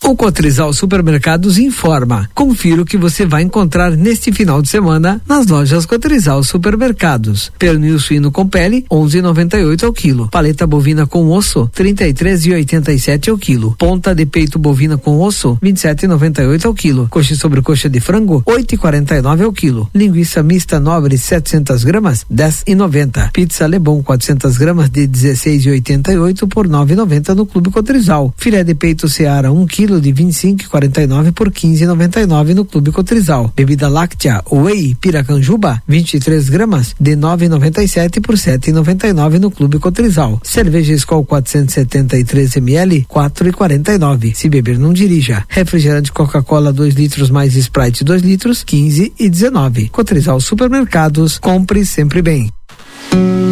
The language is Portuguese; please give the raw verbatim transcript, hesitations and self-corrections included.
O Cotrizal Supermercados informa. Confira o que você vai encontrar neste final de semana nas lojas Cotrizal Supermercados. Pernil suíno com pele, onze e noventa e oito ao quilo. Paleta bovina com osso, trinta e três e oitenta e sete ao quilo. Ponta de peito bovina com osso, vinte e sete e noventa e oito ao quilo. Coxa sobre coxa de frango, oito e quarenta e nove ao quilo. Linguiça mista nobre, setecentas gramas, dez e noventa. Pizza Lebon, quatrocentas gramas de dezesseis e oitenta e oito por nove e noventa no Clube Cotrizal. Filé de peito Seara, um quilo de vinte e cinco e quarenta e nove por quinze e noventa e nove no Clube Cotrizal. Bebida láctea Whey Piracanjuba, vinte e três gramas de nove e noventa e sete por sete e noventa e nove no Clube Cotrizal. Cerveja Skol quatrocentos e setenta e três mililitros, quatro e quarenta e nove. Se beber, não dirija. Refrigerante Coca-Cola dois litros mais Sprite dois litros, quinze e dezenove. Cotrizal Supermercados, compre sempre bem.